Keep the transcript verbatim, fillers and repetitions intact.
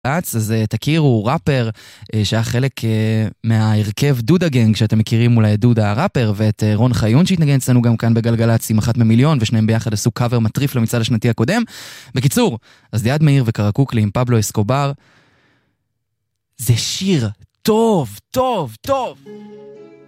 אז תכירו, הוא ראפר שהיה חלק מההרכב דודה גנג, שאתם מכירים אולי דודה הראפר, ואת רון חיון שהתנגן אצלנו גם כאן בגלגלצ עם אחת ממיליון, ושניהם ביחד עשו קאבר מטריף למצעד השנתי הקודם. בקיצור, אז דיאד מאיר וקרקוקלי עם פבלו אסקובר, זה שיר טוב, טוב, טוב.